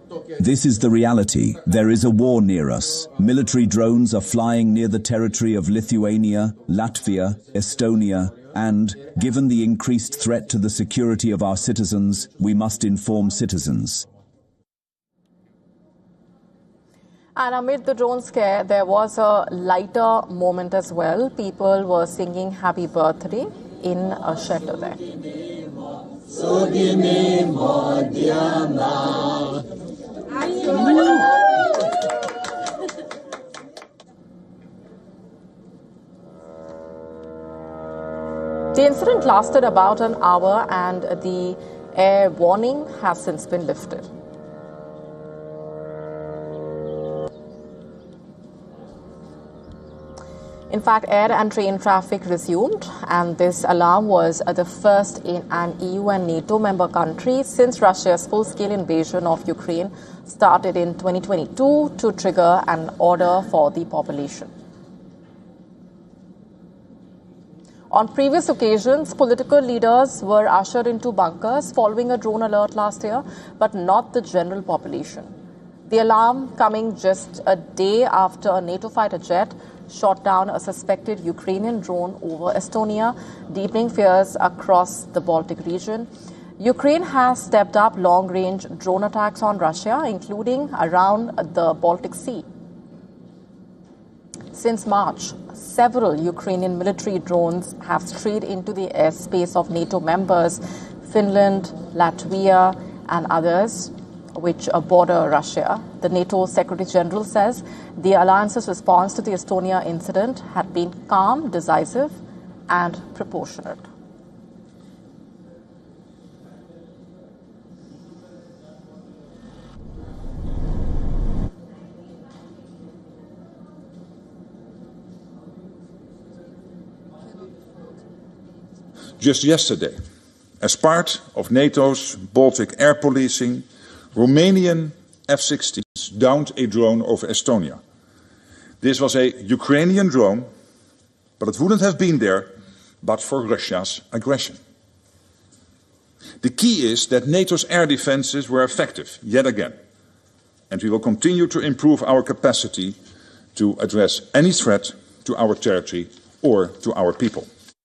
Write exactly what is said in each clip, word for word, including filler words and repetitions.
This is the reality. There is a war near us. Military drones are flying near the territory of Lithuania, Latvia, Estonia, and, given the increased threat to the security of our citizens, we must inform citizens. And amid the drone scare, there was a lighter moment as well. People were singing Happy Birthday in a shelter there. The incident lasted about an hour and the air warning has since been lifted. In fact, air and train traffic resumed, and this alarm was the first in an E U and NATO member country since Russia's full-scale invasion of Ukraine started in twenty twenty-two to trigger an order for the population. On previous occasions, political leaders were ushered into bunkers following a drone alert last year, but not the general population. The alarm coming just a day after a NATO fighter jet shot down a suspected Ukrainian drone over Estonia, deepening fears across the Baltic region. Ukraine has stepped up long-range drone attacks on Russia, including around the Baltic Sea. Since March, several Ukrainian military drones have strayed into the airspace of NATO members, Finland, Latvia, and others, which border Russia. The NATO Secretary General says the alliance's response to the Estonia incident had been calm, decisive, and proportionate. Just yesterday, as part of NATO's Baltic air policing, Romanian F sixteens downed a drone over Estonia. This was a Ukrainian drone, but it wouldn't have been there but for Russia's aggression. The key is that NATO's air defenses were effective, yet again, and we will continue to improve our capacity to address any threat to our territory or to our people.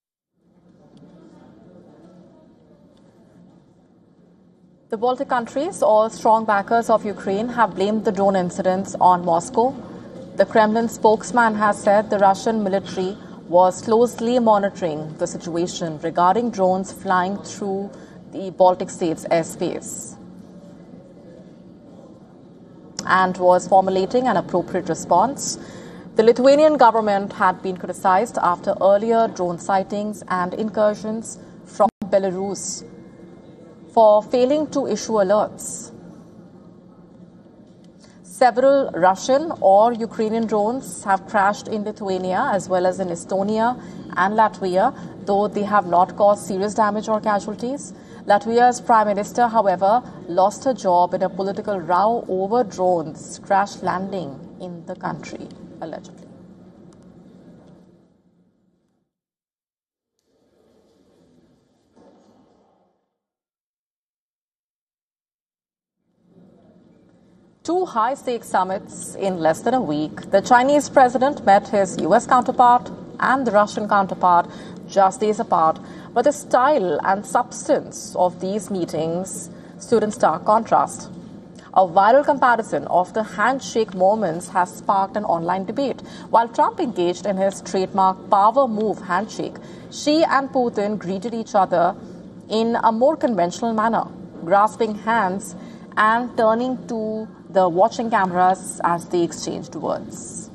The Baltic countries, all strong backers of Ukraine, have blamed the drone incidents on Moscow. The Kremlin spokesman has said the Russian military was closely monitoring the situation regarding drones flying through the Baltic states' airspace and was formulating an appropriate response. The Lithuanian government had been criticized after earlier drone sightings and incursions from Belarus for failing to issue alerts. Several Russian or Ukrainian drones have crashed in Lithuania as well as in Estonia and Latvia, though they have not caused serious damage or casualties. Latvia's Prime Minister, however, lost her job in a political row over drones crash landing in the country, allegedly. Two high-stakes summits in less than a week. The Chinese president met his U S counterpart and the Russian counterpart just days apart. But the style and substance of these meetings stood in stark contrast. A viral comparison of the handshake moments has sparked an online debate. While Trump engaged in his trademark power move handshake, Xi and Putin greeted each other in a more conventional manner, grasping hands and turning to the watching cameras as they exchanged words.